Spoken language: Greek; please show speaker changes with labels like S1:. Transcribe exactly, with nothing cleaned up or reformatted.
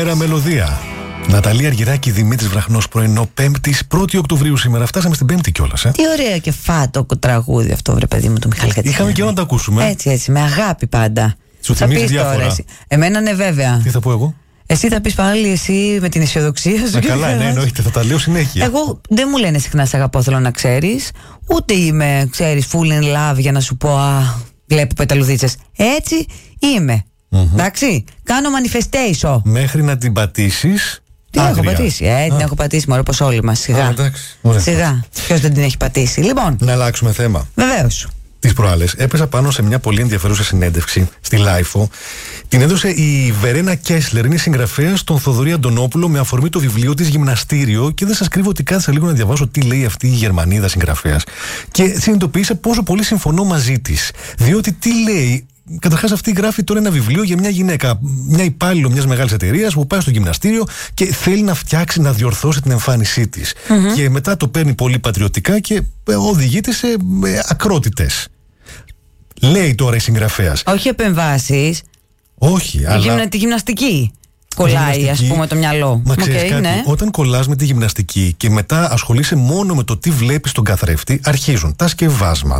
S1: Καλημέρα, Μελωδία. Ναταλία Αργυράκη, Δημήτρης Βραχνός, πρωινό Πέμπτης, πρώτη Οκτωβρίου σήμερα. Φτάσαμε στην Πέμπτη κιόλας. Ε.
S2: Τι ωραίο και φάτο τραγούδι αυτό, βρε παιδί μου, του Μιχάλη Κατσιάνη.
S1: Είχαμε καιρό να το ακούσουμε.
S2: Έτσι, έτσι, με αγάπη πάντα.
S1: Σου θυμίζει διάφορα.
S2: Τώρα, εμένα ναι, βέβαια.
S1: Τι θα πω εγώ.
S2: Εσύ θα πεις πάλι, εσύ με την αισιοδοξία σου.
S1: Ε, καλά, ναι, εννοείται, θα τα λέω συνέχεια.
S2: Εγώ δεν μου λένε συχνά σε αγαπώ, θέλω να ξέρεις. Ούτε είμαι, ξέρεις, full in love για να σου πω, α, βλέπω πεταλουδίτσες. Έτσι είμαι. Mm-hmm. Εντάξει, κάνω manifestation.
S1: Μέχρι να την πατήσεις.
S2: Την έχω πατήσει, ε, την έχω πατήσει, μωρό, όπως όλοι μας. Σιγά.
S1: Α, εντάξει, ωραία.
S2: Σιγά. Ποιος δεν την έχει πατήσει. Λοιπόν.
S1: Να αλλάξουμε θέμα.
S2: Βεβαίως.
S1: Τις προάλλες έπεσα πάνω σε μια πολύ ενδιαφέρουσα συνέντευξη στη Λάιφο. Την έδωσε η Βερένα Κέσλερ, είναι συγγραφέας στον Θοδωρή Αντωνόπουλο, με αφορμή το βιβλίο της Γυμναστήριο, και δεν σας κρύβω ότι κάθισα λίγο να διαβάσω τι λέει αυτή η Γερμανίδα συγγραφέας. Και συνειδητοποίησα πόσο πολύ συμφωνώ μαζί της. Διότι τι λέει. Καταρχάς, αυτή γράφει τώρα ένα βιβλίο για μια γυναίκα, μια υπάλληλο μιας μεγάλης εταιρείας που πάει στο γυμναστήριο και θέλει να φτιάξει, να διορθώσει την εμφάνισή της. Mm-hmm. Και μετά το παίρνει πολύ πατριωτικά και οδηγείται σε ακρότητες. Λέει τώρα η συγγραφέας.
S2: Όχι επεμβάσεις.
S1: Όχι, αλλά.
S2: Γυμνα, τη γυμναστική. Κολλάει, ας πούμε, το μυαλό.
S1: Μα ξέρεις
S2: okay,
S1: κάτι,
S2: ναι.
S1: Όταν κολλάς με τη γυμναστική και μετά ασχολείσαι μόνο με το τι βλέπεις στον καθρέφτη, αρχίζουν τα σκευάσματα.